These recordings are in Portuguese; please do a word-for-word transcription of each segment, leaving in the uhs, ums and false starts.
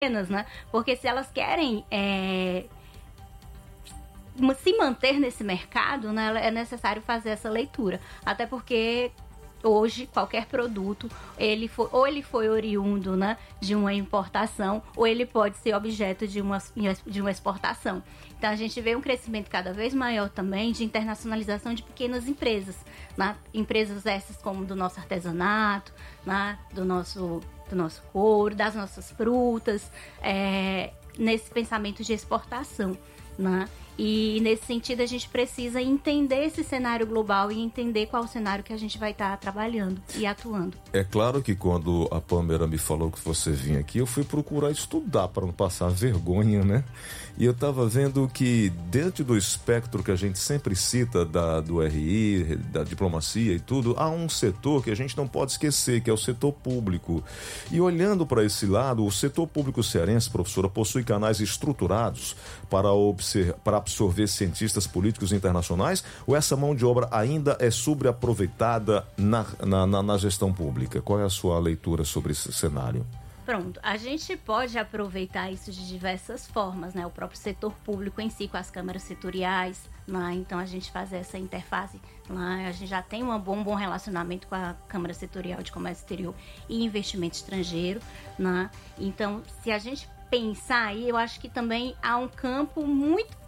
pequenas, né? Porque se elas querem é, se manter nesse mercado, né, é necessário fazer essa leitura. Até porque hoje qualquer produto, ele foi, ou ele foi oriundo, né, de uma importação, ou ele pode ser objeto de uma, de uma exportação. Então a gente vê um crescimento cada vez maior também de internacionalização de pequenas empresas, né? Empresas essas como do nosso artesanato, né, do nosso, do nosso couro, das nossas frutas, é, nesse pensamento de exportação, né? E nesse sentido a gente precisa entender esse cenário global e entender qual o cenário que a gente vai estar trabalhando e atuando. É claro que quando a Pâmela me falou que você vinha aqui, eu fui procurar estudar para não passar vergonha, né? E eu estava vendo que dentro do espectro que a gente sempre cita da, do R I, da diplomacia e tudo, há um setor que a gente não pode esquecer, que é o setor público. E olhando para esse lado, o setor público cearense, professora, possui canais estruturados para, observar, para absorver cientistas políticos internacionais, ou essa mão de obra ainda é sobreaproveitada na, na, na, na gestão pública? Qual é a sua leitura sobre esse cenário? Pronto, a gente pode aproveitar isso de diversas formas, né? O próprio setor público em si, com as câmaras setoriais, né? Então a gente faz essa interface, né? A gente já tem um bom, bom relacionamento com a Câmara Setorial de Comércio Exterior e Investimento Estrangeiro, né? Então, se a gente pensar aí, eu acho que também há um campo muito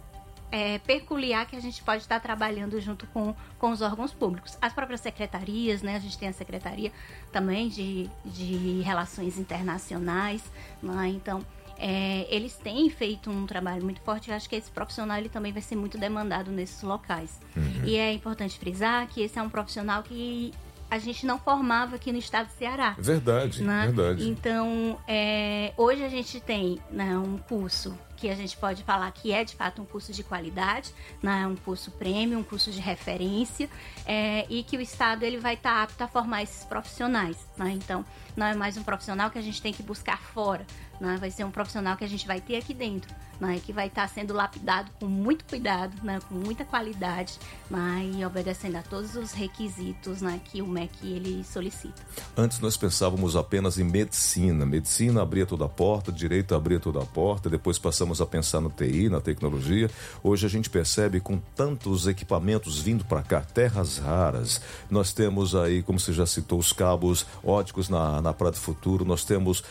É, peculiar que a gente pode estar trabalhando junto com, com os órgãos públicos. As próprias secretarias, né? A gente tem a Secretaria também de, de Relações Internacionais, né? Então, é, eles têm feito um trabalho muito forte. Eu acho que esse profissional ele também vai ser muito demandado nesses locais. Uhum. E é importante frisar que esse é um profissional que a gente não formava aqui no estado do Ceará. Verdade, né? verdade. Então, é, hoje a gente tem, né, um curso que a gente pode falar que é de fato um curso de qualidade, né, um curso premium, um curso de referência, é, e que o Estado ele vai estar apto a formar esses profissionais, né? Então, não é mais um profissional que a gente tem que buscar fora, né? Vai ser um profissional que a gente vai ter aqui dentro, né? Que vai estar sendo lapidado com muito cuidado, né? Com muita qualidade, né? E obedecendo a todos os requisitos, né? Que o M E C ele solicita. Antes nós pensávamos apenas em medicina, medicina abria toda a porta, direito abria toda a porta, depois passamos a pensar no T I, na tecnologia. Hoje a gente percebe com tantos equipamentos vindo para cá, terras raras, nós temos aí, como você já citou, os cabos óticos na, na Praia do Futuro, nós temos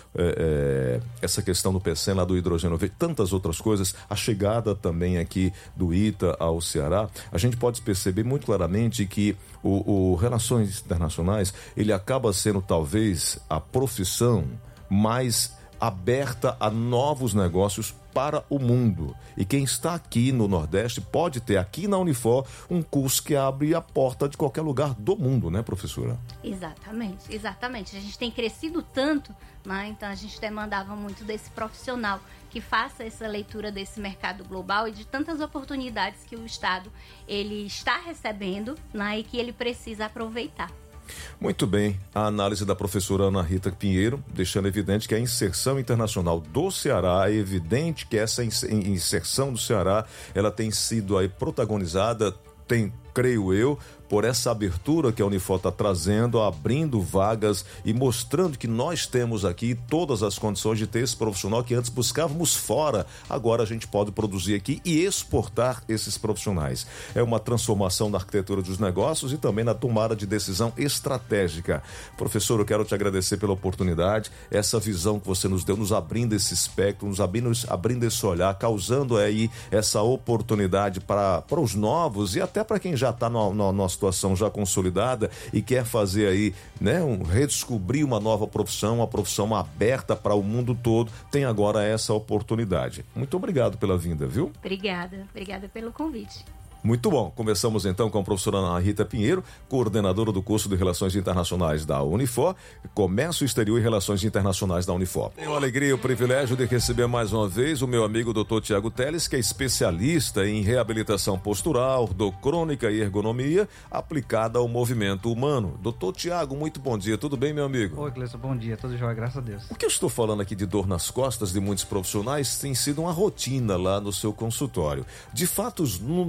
é, é, essa questão do P C M, lá do hidrogênio verde, tantas outras coisas, a chegada também aqui do I T A ao Ceará. A gente pode perceber muito claramente que o, o Relações Internacionais, ele acaba sendo talvez a profissão mais aberta a novos negócios para o mundo. E quem está aqui no Nordeste pode ter aqui na Unifor um curso que abre a porta de qualquer lugar do mundo, né, professora? Exatamente, exatamente. A gente tem crescido tanto, né? Então a gente demandava muito desse profissional que faça essa leitura desse mercado global e de tantas oportunidades que o Estado ele está recebendo, né? E que ele precisa aproveitar. Muito bem, a análise da professora Ana Rita Pinheiro, deixando evidente que a inserção internacional do Ceará, é evidente que essa inserção do Ceará, ela tem sido aí protagonizada, tem, creio eu, por essa abertura que a Unifor está trazendo, abrindo vagas e mostrando que nós temos aqui todas as condições de ter esse profissional que antes buscávamos fora, agora a gente pode produzir aqui e exportar esses profissionais. É uma transformação na arquitetura dos negócios e também na tomada de decisão estratégica. Professor, eu quero te agradecer pela oportunidade, essa visão que você nos deu, nos abrindo esse espectro, nos abrindo, abrindo esse olhar, causando aí essa oportunidade para, para os novos e até para quem já está numa situação já consolidada e quer fazer aí, né, um, redescobrir uma nova profissão, uma profissão aberta para o mundo todo, tem agora essa oportunidade. Muito obrigado pela vinda, viu? Obrigada, obrigada pelo convite. Muito bom. Começamos então com a professora Ana Rita Pinheiro, coordenadora do curso de Relações Internacionais da Unifor, Comércio Exterior e Relações Internacionais da Unifor. Tenho a alegria e o privilégio de receber mais uma vez o meu amigo doutor Tiago Teles, que é especialista em reabilitação postural, crônica e ergonomia aplicada ao movimento humano. doutor Tiago, muito bom dia. Tudo bem, meu amigo? Oi, Cleiton. Bom dia. Tudo jóia, graças a Deus. O que eu estou falando aqui de dor nas costas de muitos profissionais tem sido uma rotina lá no seu consultório. De fato, os números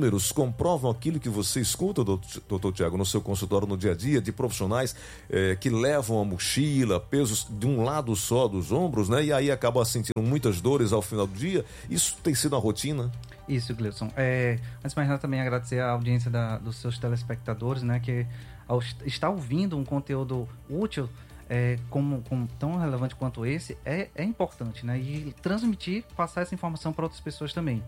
comprovam aquilo que você escuta, doutor Tiago, no seu consultório no dia a dia, de profissionais eh, que levam a mochila, pesos de um lado só dos ombros, né? E aí acabam sentindo muitas dores ao final do dia. Isso tem sido a rotina? Isso, Gleudson. É, antes de mais nada, também agradecer a audiência da, dos seus telespectadores, né? Que ao estar ouvindo um conteúdo útil, É, como, como tão relevante quanto esse, é, é importante, né? E transmitir, passar essa informação para outras pessoas também.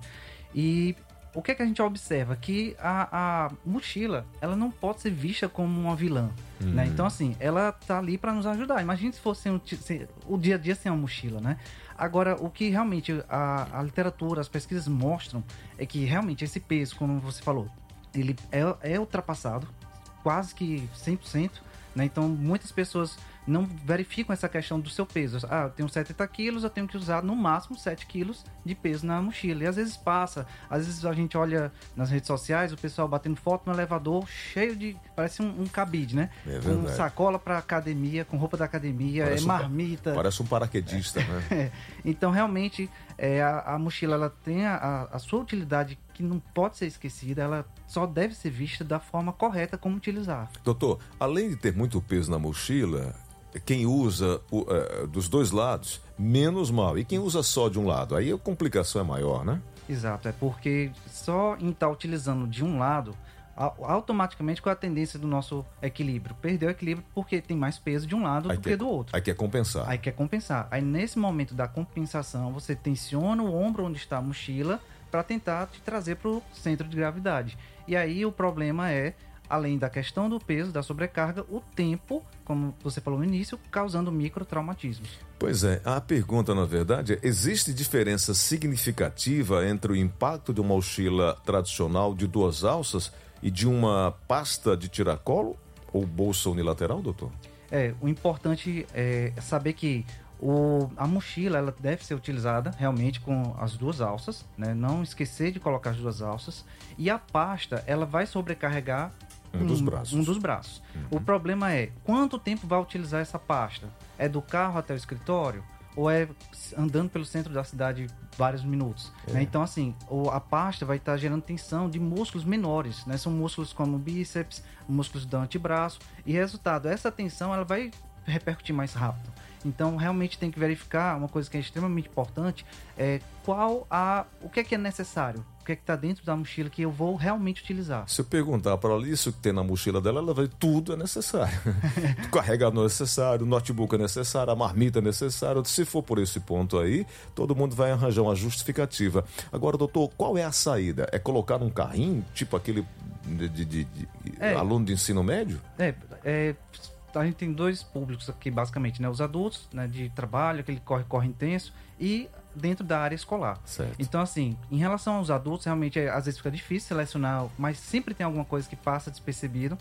E o que é que a gente observa? Que a, a mochila, ela não pode ser vista como uma vilã, uhum. né? Então, assim, ela tá ali para nos ajudar. Imagina se fosse um, se, o dia a dia sem uma mochila, né? Agora, o que realmente a, a literatura, as pesquisas mostram é que realmente esse peso, como você falou, ele é, é ultrapassado, quase que cem por cento, né? Então, muitas pessoas não verificam essa questão do seu peso. Ah, eu tenho setenta quilos, eu tenho que usar no máximo sete quilos de peso na mochila. E às vezes passa, às vezes a gente olha nas redes sociais, o pessoal batendo foto no elevador, cheio de, parece um, um cabide, né? É com sacola para academia, com roupa da academia, parece é marmita. Um, parece um paraquedista, é. né? É. Então, realmente, é, a, a mochila, ela tem a, a sua utilidade que não pode ser esquecida, ela só deve ser vista da forma correta como utilizar. Doutor, além de ter muito peso na mochila, quem usa o, uh, dos dois lados, menos mal. E quem usa só de um lado, aí a complicação é maior, né? Exato, é porque só em estar utilizando de um lado, automaticamente com a tendência do nosso equilíbrio. Perdeu o equilíbrio porque tem mais peso de um lado aí do quer, que do outro. Aí quer compensar. Aí quer compensar. Aí nesse momento da compensação, você tensiona o ombro onde está a mochila para tentar te trazer para o centro de gravidade. E aí o problema é, além da questão do peso, da sobrecarga, o tempo, como você falou no início, causando microtraumatismos. Pois é, a pergunta, na verdade, é: existe diferença significativa entre o impacto de uma mochila tradicional de duas alças e de uma pasta de tiracolo ou bolsa unilateral, doutor? É, o importante é saber que o, a mochila, ela deve ser utilizada realmente com as duas alças, né? Não esquecer de colocar as duas alças. E a pasta, ela vai sobrecarregar um, um dos braços. Um dos braços. Uhum. O problema é, quanto tempo vai utilizar essa pasta? É do carro até o escritório? Ou é andando pelo centro da cidade vários minutos? É. Né? Então, assim, a pasta vai estar gerando tensão de músculos menores, né? São músculos como o bíceps, músculos do antebraço. E resultado, essa tensão ela vai repercutir mais rápido. Então, realmente tem que verificar uma coisa que é extremamente importante, é qual a, o que é que é necessário, o que é que está dentro da mochila que eu vou realmente utilizar. Se eu perguntar para ela isso que tem na mochila dela, ela vai, tudo é necessário. O carregador é necessário, o notebook é necessário, a marmita é necessária. Se for por esse ponto aí, todo mundo vai arranjar uma justificativa. Agora, doutor, qual é a saída? É colocar num carrinho, tipo aquele de, de, de, de é, aluno de ensino médio? É, é... A gente tem dois públicos aqui, basicamente, né? Os adultos, né, de trabalho, aquele corre-corre intenso, e dentro da área escolar. Certo. Então, assim, em relação aos adultos, realmente, é, às vezes fica difícil selecionar, mas sempre tem alguma coisa que passa despercebido.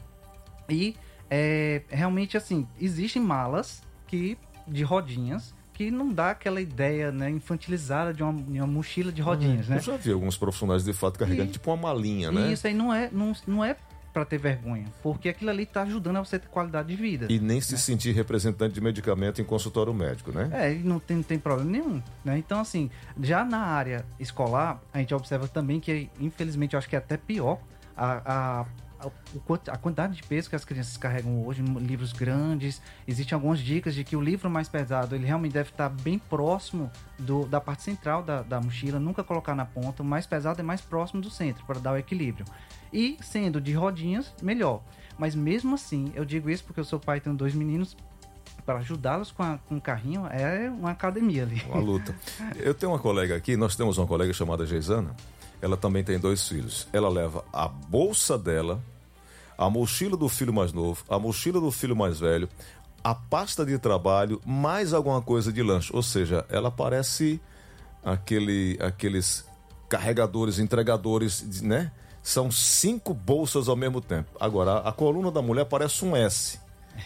E, é, realmente, assim, existem malas que, de rodinhas, que não dá aquela ideia, né, infantilizada de uma, de uma mochila de rodinhas, hum, né? Eu já vi alguns profissionais, de fato, carregando e, tipo uma malinha, né? Isso aí não é... Não, não é para ter vergonha, porque aquilo ali está ajudando a você ter qualidade de vida. E nem se né? sentir representante de medicamento em consultório médico, né? É, e não tem, não tem problema nenhum, né? Então, assim, já na área escolar, a gente observa também que, infelizmente, eu acho que é até pior a, a, a, a quantidade de peso que as crianças carregam hoje, livros grandes. Existem algumas dicas de que o livro mais pesado, ele realmente deve estar bem próximo do, da parte central da, da mochila, nunca colocar na ponta. O mais pesado é mais próximo do centro, para dar o equilíbrio. E sendo de rodinhas, melhor. Mas mesmo assim, eu digo isso porque eu sou pai e tenho dois meninos, para ajudá-los com, a, com o carrinho é uma academia ali. Uma luta. Eu tenho uma colega aqui, nós temos uma colega chamada Geisana, ela também tem dois filhos. Ela leva a bolsa dela, a mochila do filho mais novo, a mochila do filho mais velho, a pasta de trabalho, mais alguma coisa de lanche. Ou seja, ela parece aquele, aqueles carregadores, entregadores, né? São cinco bolsas ao mesmo tempo. Agora, a coluna da mulher parece um S.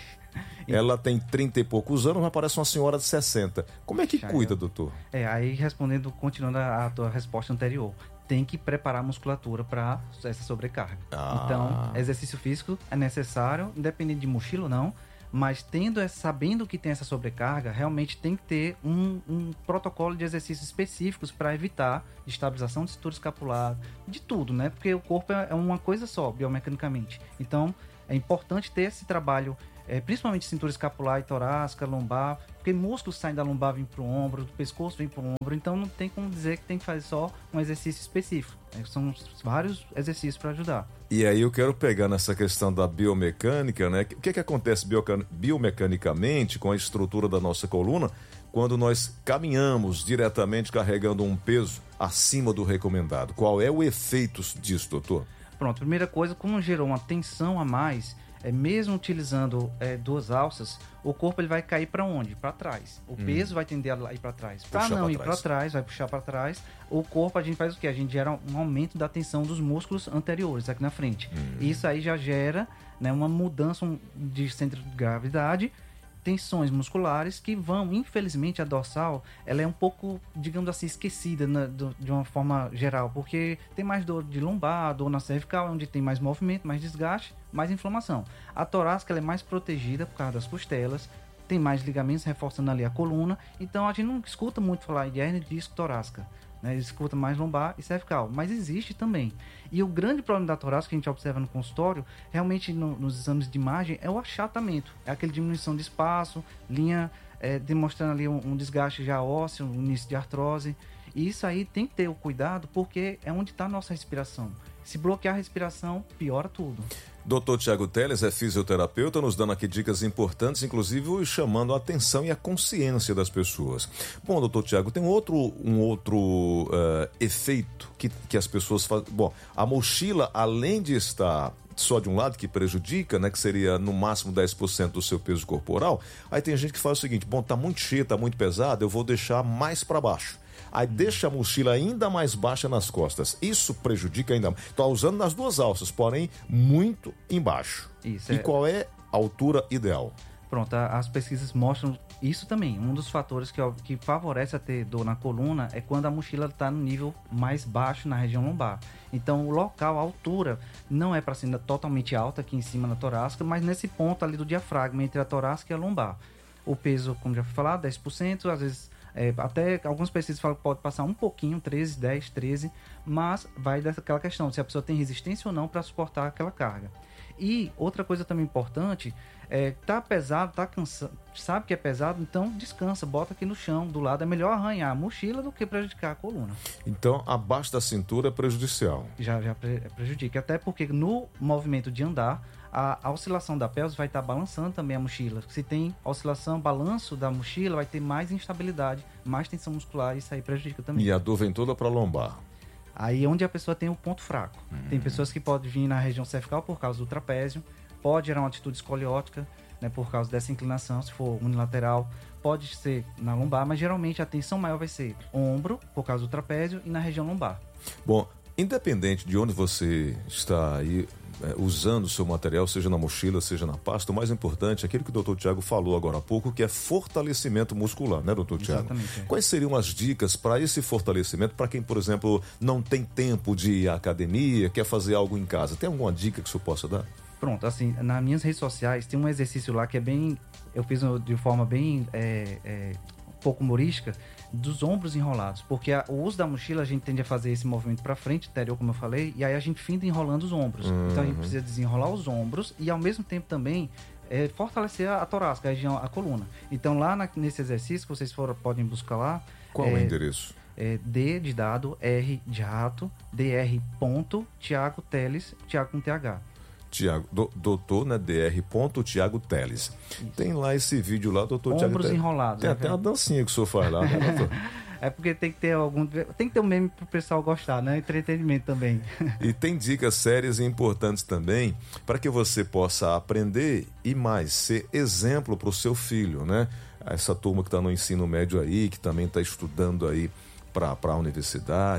Ela tem trinta e poucos anos, mas parece uma senhora de sessenta. Como é que cuida, doutor? É, aí respondendo, continuando a, a tua resposta anterior, tem que preparar a musculatura para essa sobrecarga. Ah. Então, exercício físico é necessário, independente de mochila ou não, Mas tendo essa, sabendo que tem essa sobrecarga, realmente tem que ter um, um protocolo de exercícios específicos para evitar estabilização de cintura escapular, de tudo, né? Porque o corpo é uma coisa só, biomecanicamente. Então, é importante ter esse trabalho, é, principalmente cintura escapular e torácica, lombar, porque músculos saem da lombar, vêm para o ombro, do pescoço vem para o ombro, então não tem como dizer que tem que fazer só um exercício específico. É, são vários exercícios para ajudar. E aí eu quero pegar nessa questão da biomecânica, né? O que, que acontece biomecanicamente com a estrutura da nossa coluna quando nós caminhamos diretamente carregando um peso acima do recomendado? Qual é o efeito disso, doutor? Pronto, primeira coisa, como gerou uma tensão a mais, é, mesmo utilizando é, duas alças, o corpo ele vai cair para onde? Para trás. O hum. peso vai tender a ir para trás. Para não ir para trás, vai puxar para trás. O corpo, a gente faz o quê? A gente gera um aumento da tensão dos músculos anteriores, aqui na frente. Hum. Isso aí já gera, né, uma mudança de centro de gravidade, tensões musculares que vão, infelizmente, a dorsal, ela é um pouco, digamos assim, esquecida, né, do, de uma forma geral, porque tem mais dor de lombar, dor na cervical, onde tem mais movimento, mais desgaste, mais inflamação. A torácica, ela é mais protegida por causa das costelas, tem mais ligamentos reforçando ali a coluna, então a gente não escuta muito falar de hernia de disco torácica, né? Escuta mais lombar e cervical, mas existe também. E o grande problema da torácica que a gente observa no consultório, realmente no, nos exames de imagem, é o achatamento, é aquela diminuição de espaço, linha é, demonstrando ali um, um desgaste já ósseo, um início de artrose, e isso aí tem que ter o cuidado, porque é onde está a nossa respiração. Se bloquear a respiração, piora tudo. doutor Tiago Teles é fisioterapeuta, nos dando aqui dicas importantes, inclusive chamando a atenção e a consciência das pessoas. Bom, doutor Tiago, tem um outro, um outro uh, efeito que, que as pessoas fazem. Bom, a mochila, além de estar só de um lado, que prejudica, né, que seria no máximo dez por cento do seu peso corporal, aí tem gente que faz o seguinte: bom, tá muito cheio, tá muito pesado, eu vou deixar mais para baixo. Aí deixa a mochila ainda mais baixa nas costas. Isso prejudica ainda mais. Estou usando nas duas alças, porém muito embaixo. Isso, e é... qual é a altura ideal? Pronto, as pesquisas mostram isso também. Um dos fatores que, que favorece a ter dor na coluna é quando a mochila está no nível mais baixo na região lombar. Então o local, a altura, não é para ser totalmente alta aqui em cima da torácica, mas nesse ponto ali do diafragma, entre a torácica e a lombar. O peso, como já foi falado, dez por cento, às vezes... É, até algumas pesquisas falam que pode passar um pouquinho, treze, dez, treze, mas vai daquela questão, se a pessoa tem resistência ou não para suportar aquela carga. E outra coisa também importante, é, tá pesado, tá cansado, sabe que é pesado, então descansa, bota aqui no chão, do lado, é melhor arranhar a mochila do que prejudicar a coluna. Então, abaixo da cintura é prejudicial. Já, já prejudica, até porque no movimento de andar, a, a oscilação da pelvis vai estar tá balançando também a mochila. Se tem oscilação, balanço da mochila, vai ter mais instabilidade, mais tensão muscular, e isso aí prejudica também. E a dor vem toda para lombar. Aí é onde a pessoa tem o ponto fraco. Hum. Tem pessoas que podem vir na região cervical por causa do trapézio, pode gerar uma atitude escoliótica, né, por causa dessa inclinação, se for unilateral, pode ser na lombar, mas geralmente a tensão maior vai ser ombro, por causa do trapézio, e na região lombar. Bom, independente de onde você está aí é, usando o seu material, seja na mochila, seja na pasta, o mais importante é aquilo que o doutor Tiago falou agora há pouco, que é fortalecimento muscular, né, doutor Tiago? Exatamente. É. Quais seriam as dicas para esse fortalecimento, para quem, por exemplo, não tem tempo de ir à academia, quer fazer algo em casa? Tem alguma dica que o senhor possa dar? Pronto, assim, nas minhas redes sociais tem um exercício lá que é bem... Eu fiz de forma bem... É, é, um pouco humorística, dos ombros enrolados, porque a, o uso da mochila a gente tende a fazer esse movimento para frente, anterior, como eu falei, e aí a gente finda enrolando os ombros. Uhum. Então a gente precisa desenrolar os ombros e ao mesmo tempo também é, fortalecer a, a torácica, a região, a coluna. Então lá na, nesse exercício, vocês for, podem buscar lá. Qual é o endereço? É D de dado, R de rato, dr ponto Tiago Teles, Tiago com T H. Tiago, do, doutor, né, dr ponto Tiago Teles. Tem lá esse vídeo lá, doutor Tiago Ombros enrolados. Tem né, até uma dancinha que o senhor faz lá, né, doutor? É porque tem que ter algum... Tem que ter um meme pro pessoal gostar, né? Entretenimento também. E tem dicas sérias e importantes também para que você possa aprender e mais, ser exemplo para o seu filho, né? Essa turma que está no ensino médio aí, que também está estudando aí para a universidade,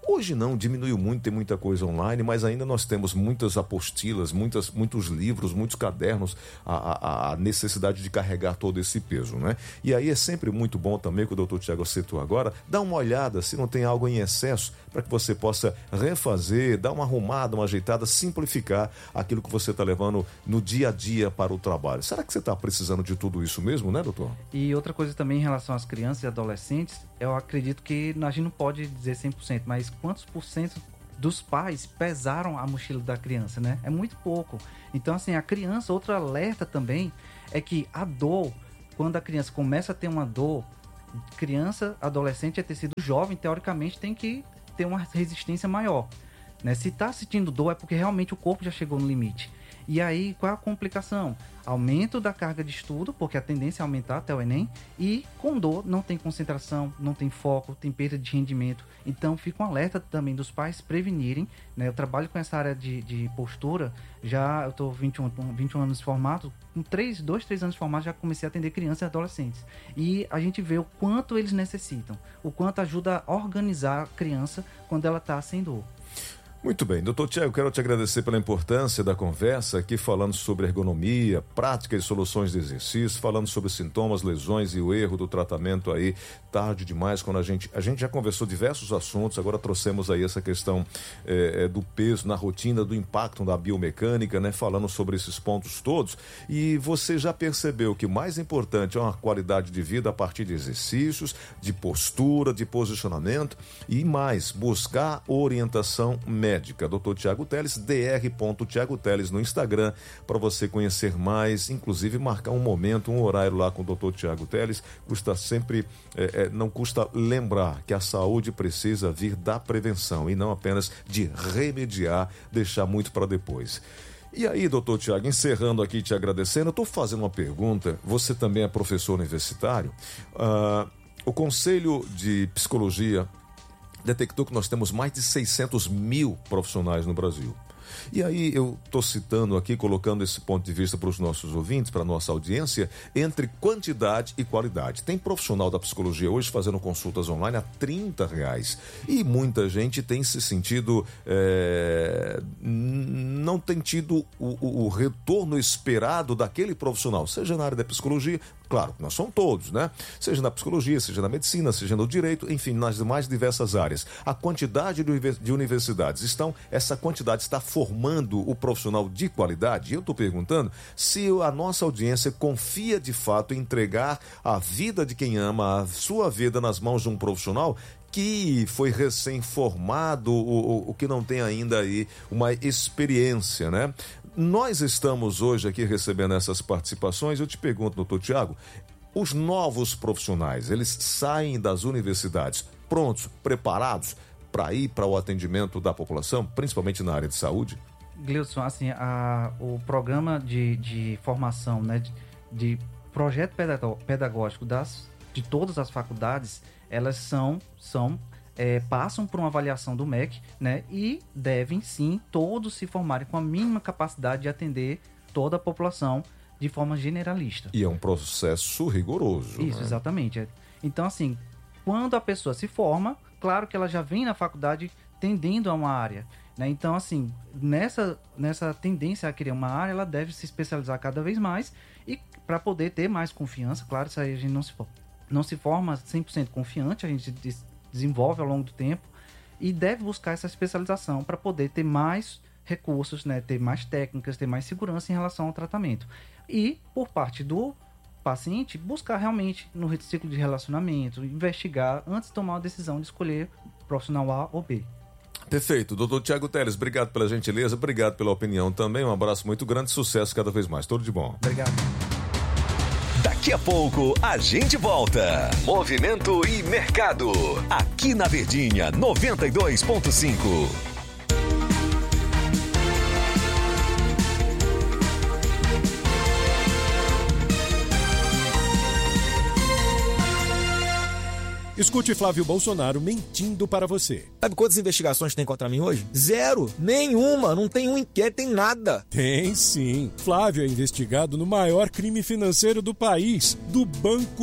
Hoje não, diminuiu muito, tem muita coisa online, mas ainda nós temos muitas apostilas, muitas, muitos livros, muitos cadernos, a, a, a necessidade de carregar todo esse peso, né? E aí é sempre muito bom também, que o doutor Tiago citou agora, dar uma olhada se não tem algo em excesso, para que você possa refazer, dar uma arrumada, uma ajeitada, simplificar aquilo que você está levando no dia a dia para o trabalho. Será que você está precisando de tudo isso mesmo, né, doutor? E outra coisa também em relação às crianças e adolescentes, eu acredito que a gente não pode dizer cem por cento, mas quantos por cento dos pais pesaram a mochila da criança, né? É muito pouco. Então, assim, a criança, outro alerta também é que a dor, quando a criança começa a ter uma dor, criança, adolescente, é tecido jovem, teoricamente tem que ter uma resistência maior, né? Se está sentindo dor é porque realmente o corpo já chegou no limite. E aí, qual é a complicação? Aumento da carga de estudo, porque a tendência é aumentar até o Enem, e com dor não tem concentração, não tem foco, tem perda de rendimento. Então, fica um alerta também dos pais prevenirem, né? Eu trabalho com essa área de, de postura, já eu estou vinte e um anos formato, com três, dois, três anos de formato já comecei a atender crianças e adolescentes. E a gente vê o quanto eles necessitam, o quanto ajuda a organizar a criança quando ela está sem dor. Muito bem, doutor Tiago, quero te agradecer pela importância da conversa aqui, falando sobre ergonomia, prática e soluções de exercício, falando sobre sintomas, lesões e o erro do tratamento aí, tarde demais, quando a gente, a gente já conversou diversos assuntos, agora trouxemos aí essa questão é, do peso na rotina, do impacto da biomecânica, né, falando sobre esses pontos todos, e você já percebeu que o mais importante é uma qualidade de vida a partir de exercícios, de postura, de posicionamento e mais, buscar orientação médica. Médica, doutor Tiago Teles, dr ponto tiago teles no Instagram, para você conhecer mais, inclusive marcar um momento, um horário lá com o doutor Tiago Teles. Custa sempre, é, é, não custa lembrar que a saúde precisa vir da prevenção e não apenas de remediar, deixar muito para depois. E aí, doutor Tiago, encerrando aqui, te agradecendo, eu estou fazendo uma pergunta, você também é professor universitário, uh, o Conselho de Psicologia detectou que nós temos mais de seiscentos mil profissionais no Brasil. E aí eu estou citando aqui, colocando esse ponto de vista para os nossos ouvintes, para a nossa audiência, entre quantidade e qualidade. Tem profissional da psicologia hoje fazendo consultas online a trinta reais. E muita gente tem se sentido, é, não tem tido o, o, o retorno esperado daquele profissional, seja na área da psicologia, claro, nós somos todos, né? Seja na psicologia, seja na medicina, seja no direito, enfim, nas mais diversas áreas. A quantidade de universidades estão, essa quantidade está formando o profissional de qualidade? E eu estou perguntando se a nossa audiência confia de fato em entregar a vida de quem ama, a sua vida nas mãos de um profissional que foi recém-formado, o, o que não tem ainda aí uma experiência, né? Nós estamos hoje aqui recebendo essas participações. Eu te pergunto, doutor Tiago, os novos profissionais, eles saem das universidades prontos, preparados para ir para o atendimento da população, principalmente na área de saúde? Gleudson, assim, a, o programa de, de formação, né, de, de projeto pedagógico das, de todas as faculdades, elas são, são é, passam por uma avaliação do M E C, né, e devem sim todos se formarem com a mínima capacidade de atender toda a população de forma generalista. E é um processo rigoroso. Isso, né? Exatamente. Então, assim, quando a pessoa se forma, claro que ela já vem na faculdade tendendo a uma área, né? Então, assim, nessa, nessa tendência a querer uma área, ela deve se especializar cada vez mais e para poder ter mais confiança. Claro, isso aí a gente não se, não se forma cem por cento confiante, a gente desenvolve ao longo do tempo e deve buscar essa especialização para poder ter mais recursos, né? Ter mais técnicas, ter mais segurança em relação ao tratamento. E, por parte do paciente, buscar realmente no ciclo de relacionamento, investigar antes de tomar a decisão de escolher profissional A ou B. Perfeito. doutor Tiago Teles, obrigado pela gentileza, obrigado pela opinião também. Um abraço muito grande, sucesso cada vez mais. Tudo de bom. Obrigado. Daqui a pouco a gente volta. Movimento e Mercado. Aqui na Verdinha noventa e dois ponto cinco. Escute Flávio Bolsonaro mentindo para você. Sabe quantas investigações tem contra mim hoje? Zero. Nenhuma. Não tem um inquérito, tem nada. Tem sim. Flávio é investigado no maior crime financeiro do país, do Banco